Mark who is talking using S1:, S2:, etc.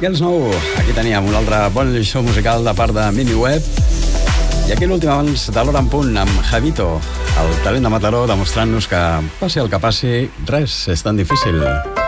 S1: Girls Nou. Aquí teníem un altre bon lliçó musical de part de Miniweb. I aquí l'últim abans de l'hora en punt amb Javito, el talent de Mataró, demostrant-nos que passi el que passi, res és tan difícil.